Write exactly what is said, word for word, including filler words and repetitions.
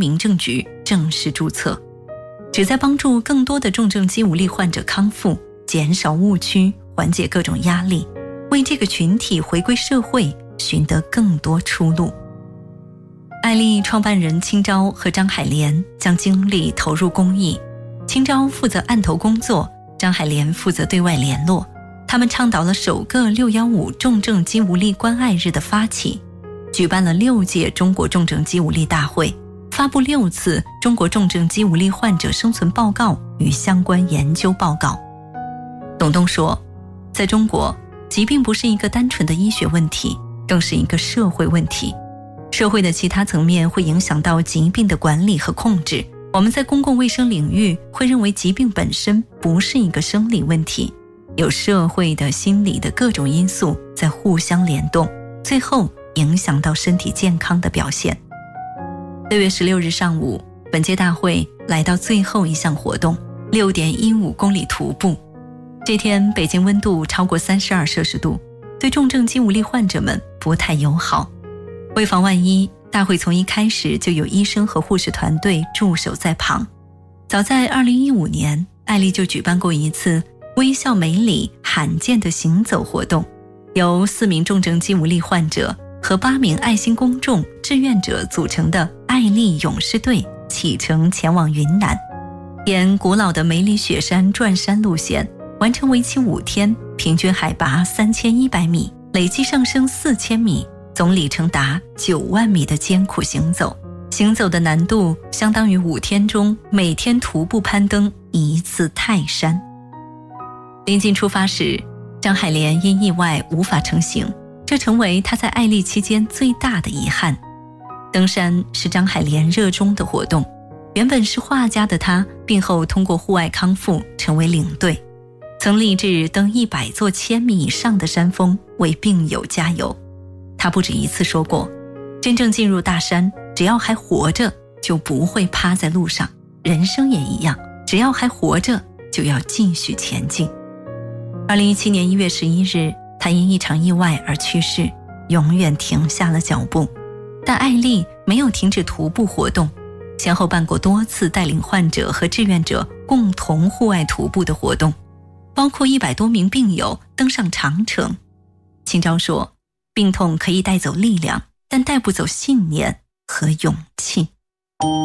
民政局正式注册，旨在帮助更多的重症肌无力患者康复，减少误区，缓解各种压力，为这个群体回归社会寻得更多出路。爱丽创办人清钊和张海莲将精力投入公益，清钊负责案头工作，张海莲负责对外联络。他们倡导了首个六一五重症肌无力关爱日的发起，举办了六届中国重症肌无力大会，发布六次中国重症肌无力患者生存报告与相关研究报告。董栋说，在中国，疾病不是一个单纯的医学问题，更是一个社会问题。社会的其他层面会影响到疾病的管理和控制。我们在公共卫生领域会认为疾病本身不是一个生理问题，有社会的、心理的各种因素在互相联动，最后影响到身体健康的表现。六月十六日上午，本届大会来到最后一项活动 六点一五公里徒步。这天北京温度超过三十二摄氏度，对重症肌无力患者们不太友好。为防万一，大会从一开始就有医生和护士团队驻守在旁。早在二零一五年，爱丽就举办过一次微笑美里罕见的行走活动，由四名重症肌无力患者和八名爱心公众志愿者组成的爱丽勇士队启程前往云南，沿古老的梅里雪山转山路线，完成为期五天，平均海拔三千一百米，累计上升四千米，总里程达九万米的艰苦行走。行走的难度相当于五天中每天徒步攀登一次泰山。临近出发时，张海莲因意外无法成行，这成为他在爱丽期间最大的遗憾。登山是张海莲热衷的活动，原本是画家的他，病后通过户外康复成为领队，曾立志登一百座千米以上的山峰为病友加油。他不止一次说过，真正进入大山，只要还活着就不会趴在路上，人生也一样，只要还活着就要继续前进。二零一七年一月十一日，他因一场意外而去世，永远停下了脚步。但爱丽没有停止徒步活动，先后办过多次带领患者和志愿者共同户外徒步的活动，包括一百多名病友登上长城。清钊说，病痛可以带走力量，但带不走信念和勇气。